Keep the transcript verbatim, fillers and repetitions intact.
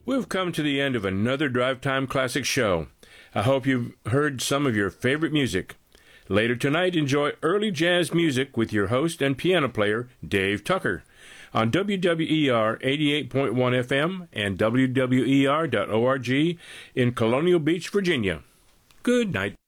We've come to the end of another Drive Time Classic show. I hope you've heard some of your favorite music. Later tonight, enjoy early jazz music with your host and piano player, Dave Tucker, on W W E R eighty-eight point one F M and W W E R dot org in Colonial Beach, Virginia. Good night.